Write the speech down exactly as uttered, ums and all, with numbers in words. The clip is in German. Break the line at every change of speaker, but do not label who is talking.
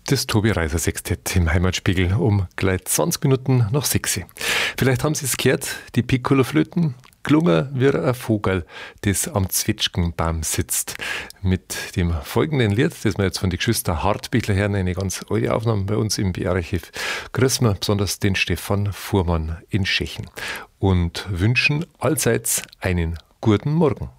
Das Tobi Reiser Sextett im Heimatspiegel um gleich zwanzig Minuten nach sechs. Vielleicht haben Sie es gehört, die Piccolo-Flöten gelungen wie ein Vogel, das am Zwetschgenbaum sitzt. Mit dem folgenden Lied, das wir jetzt von den Geschwister Hartbichler hören, eine ganz alte Aufnahme bei uns im B R-Archiv, grüßen wir besonders den Stefan Fuhrmann in Schechen und wünschen allseits einen guten Morgen.